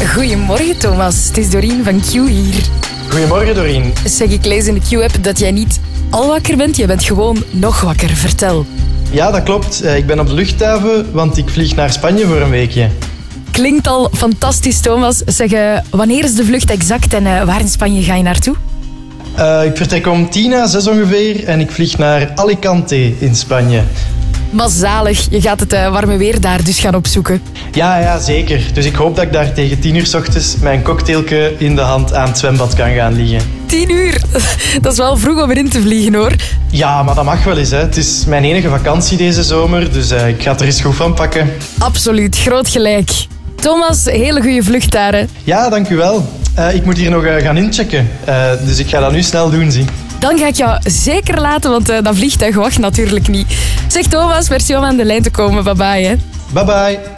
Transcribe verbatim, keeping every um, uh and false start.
Goedemorgen Thomas, het is Doreen van Q hier. Goedemorgen Doreen. Zeg, ik lees in de Q-app dat jij niet al wakker bent, je bent gewoon nog wakker. Vertel. Ja, dat klopt. Ik ben op de luchthaven, want ik vlieg naar Spanje voor een weekje. Klinkt al fantastisch, Thomas. Zeg, uh, wanneer is de vlucht exact en uh, waar in Spanje ga je naartoe? Uh, ik vertrek om tien à zes ongeveer en ik vlieg naar Alicante in Spanje. Maar zalig, je gaat het uh, warme weer daar dus gaan opzoeken. Ja, ja, zeker. Dus ik hoop dat ik daar tegen tien uur 's ochtends mijn cocktailke in de hand aan het zwembad kan gaan liggen. Tien uur? Dat is wel vroeg om erin te vliegen, hoor. Ja, maar dat mag wel eens, hè. Het is mijn enige vakantie deze zomer, dus uh, ik ga het er eens goed van pakken. Absoluut, groot gelijk. Thomas, hele goede vlucht daar, hè. Ja, dank u wel. Uh, ik moet hier nog uh, gaan inchecken, uh, dus ik ga dat nu snel doen, zie. Dan ga ik jou zeker laten, want uh, dat vliegtuig wacht natuurlijk niet. Zeg Thomas, merci om aan de lijn te komen. Bye bye, hè. Bye bye.